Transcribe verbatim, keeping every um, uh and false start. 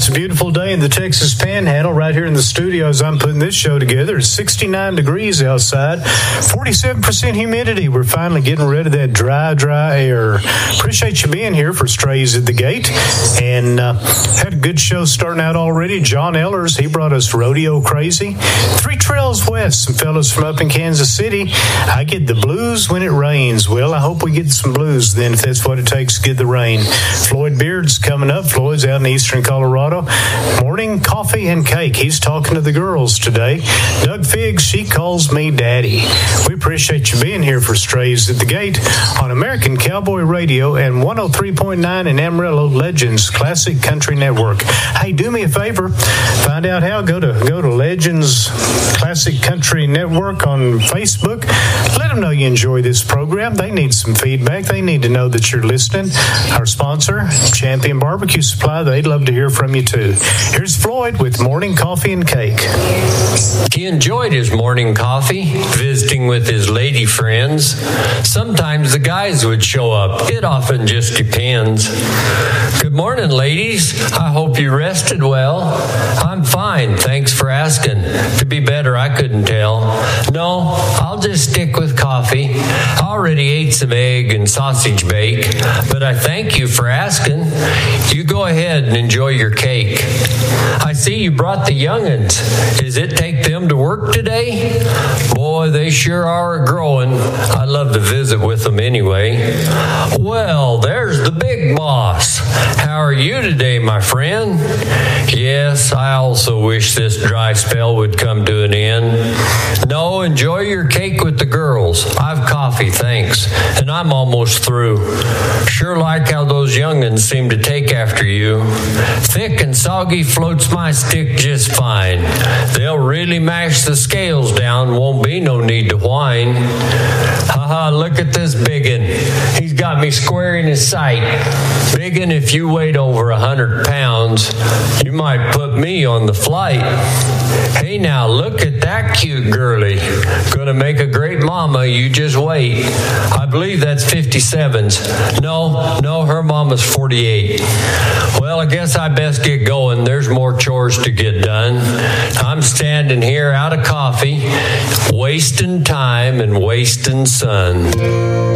it's a beautiful day in the Texas Panhandle right here in the studio as I'm putting this show together. It's sixty-nine degrees outside, forty-seven percent humidity. We're finally getting rid of that dry, dry air. Appreciate you being here for Strays at the Gate. And uh, had a good show starting out already. John Ellers, he brought us Rodeo Crazy. Three Trails West, some fellas from up in Kansas City. I get the blues when it rains. Well, I hope we get some blues then if that's what it takes to get the rain. Floyd Beard's coming up. Floyd's out in eastern Colorado. Morning coffee and cake. He's talking to the girls today. Doug Figgs, she calls me Daddy. We appreciate you being here for Strays at the Gate on American Cowboy Radio and one oh three point nine in Amarillo, Legends Classic Country Network. Hey, do me a favor. Find out how. Go to go to Legends Classic Country Network on Facebook. Let them know you enjoy this program. They need some feedback. They need to know that you're listening. Our sponsor, Champion Barbecue Supply, they'd love to hear from you too. Here's Floyd with Morning Coffee and Cake. He enjoyed his morning coffee, visiting with his lady friends. Sometimes the guys would show up. It often just depends. Good morning, ladies. I hope you rested well. I'm fine. Thanks for asking. To be better, I couldn't tell. No, I'll just stick with coffee. I already ate some egg and sausage bake, but I thank you for asking. You go ahead and enjoy your cake. I see you brought the young'uns. Does it take them to work today? Boy, they sure are growing. I love to visit with them anyway. Well, there's the big boss. How are you today, my friend? Yes, I also wish this dry spell would come to an end. No, enjoy your cake with the girls. I've coffee, thanks. And I'm almost through. Sure like how those young'uns seem to take after you. Thick and soggy floats my stick just fine. They'll really mash the scales down. Won't be no need to whine. Haha, look at this biggin. He's got me square in his sight. Biggin, if you weighed over a hundred pounds, you might put me on the flight. Hey now, look at that cute girlie. Gonna make a great mama, you just wait. I believe that's fifty-sevens. No, no, her mama's forty-eight. Well, I guess I best get going. There's more chores to get done. I'm standing here out of coffee, wasting time and wasting sun.